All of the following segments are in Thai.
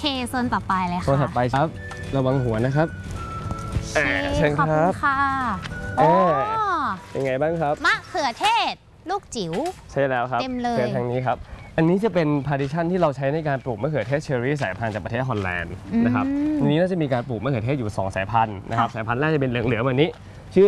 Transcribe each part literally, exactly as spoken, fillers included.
โซนต่อไปเลยค่ะโซนถัดไปครับระวังหัวนะครับเชิญครับขอบคุณค่ะโอ้เป็นไงบ้างครับมะเขือเทศลูกจิ๋วใช่แล้วครับเต็มเลยเชิญทางนี้ครับอันนี้จะเป็นพาร์ติชันที่เราใช้ในการปลูกมะเขือเทศเชอร์รี่สายพันธุ์จากประเทศฮอลแลนด์นะครับในนี้เราจะมีการปลูกมะเขือเทศอยู่สองสายพันธุ์นะครับสายพันธุ์แรกจะเป็นเหลืองๆแบบนี้ชื่อ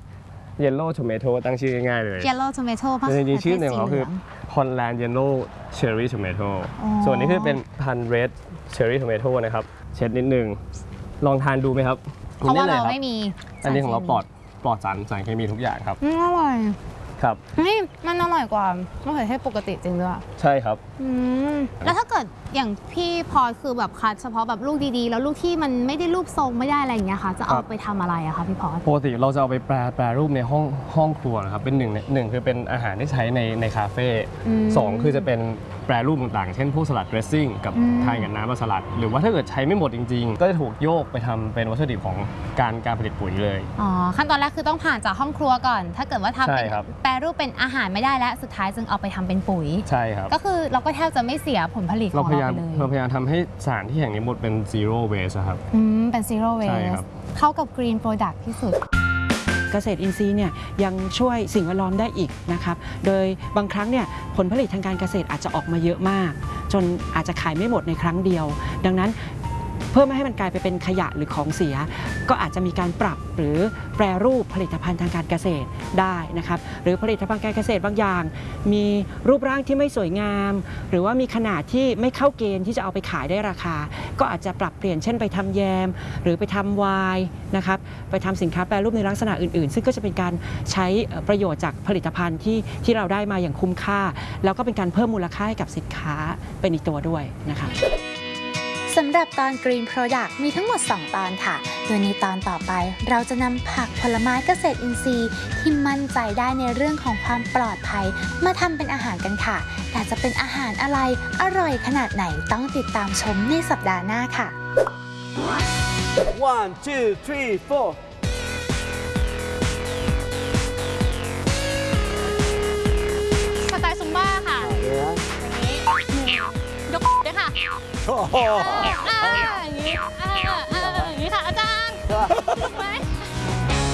Yellow Tomato ตั้งชื่อง่ายๆเลย Yellow Tomato จริงๆชื่อหนึ่งของเขาคือ Holland Yellow Cherry Tomato ส่วนนี้คือเป็นพันธุ์ Red Cherry Tomato นะครับเช็ดนิดนึงลองทานดูไหมครับเพราะว่าเราไม่มีอันนี้ของเราปลอดปลอดสารสารเคมีทุกอย่างครับอร่อยครับนี่มันอร่อยกว่ามะเขือเทศปกติจริงด้วยใช่ครับแล้วถ้าเกิดอย่างพี่พอคือแบบคัดเฉพาะแบบลูกดีๆแล้วลูกที่มันไม่ได้รูปทรงไม่ได้อะไรอย่างเงี้ยค่ะจะเอาไปทำอะไรอะคะพี่พอปกติเราจะเอาไปแปรแปรรูปในห้องห้องครัวนะครับเป็นหนึ่งหนึ่งคือเป็นอาหารที่ใช้ในในคาเฟ่สองคือจะเป็นแปรรูปต่างๆเช่นพวกสลัดเดรสซิ่งกับทานกับน้ำสลัดหรือว่าถ้าเกิดใช้ไม่หมดจริงๆก็จะถูกโยกไปทำเป็นวัตถุดิบของการการผลิตปุ๋ยเลยอ๋อขั้นตอนแรกคือต้องผ่านจากห้องครัวก่อนถ้าเกิดว่าทำเป็นแปรรูปเป็นอาหารไม่ได้แล้วสุดท้ายจึงเอาไปทำเป็นปุ๋ยใช่ครับก็คือเราก็แทบจะไม่เสียผลผลิตของเราไปเลยเราพยายามทำให้สารที่แห่งนี้หมดเป็น zero waste ครับอืมเป็น zero waste เข้ากับ green product ที่สุดเกษตรอินทรีย์เนี่ยยังช่วยสิ่งแวดล้อมได้อีกนะครับโดยบางครั้งเนี่ยผลผลิตทางการเกษตรอาจจะออกมาเยอะมากจนอาจจะขายไม่หมดในครั้งเดียวดังนั้นเพื่อไม่ให้มันกลายไปเป็นขยะหรือของเสียก็อาจจะมีการปรับหรือแปรรูปผลิตภัณฑ์ทางการเกษตรได้นะครับหรือผลิตภัณฑ์การเกษตรบางอย่างมีรูปร่างที่ไม่สวยงามหรือว่ามีขนาดที่ไม่เข้าเกณฑ์ที่จะเอาไปขายได้ราคาก็อาจจะปรับเปลี่ยนเช่นไปทำแยมหรือไปทำไวน์นะครับไปทำสินค้าแปรรูปในลักษณะอื่นๆซึ่งก็จะเป็นการใช้ประโยชน์จากผลิตภัณฑ์ที่ที่เราได้มาอย่างคุ้มค่าแล้วก็เป็นการเพิ่มมูลค่าให้กับสินค้าเป็นอีกตัวด้วยนะคะสำหรับตอน Green Product มีทั้งหมดสองตอนค่ะโดยในตอนต่อไปเราจะนำผักผลไม้เกษตรอินทรีย์ที่มั่นใจได้ในเรื่องของความปลอดภัยมาทำเป็นอาหารกันค่ะแต่จะเป็นอาหารอะไรอร่อยขนาดไหนต้องติดตามชมในสัปดาห์หน้าค่ะ one two three four สไตล์ซุมบ้าค่ะอย่างนี้ยกด้วยค่ะอ่าอย่างนี้อ่าอ่าอย่างนี้ค่ะอาจารย์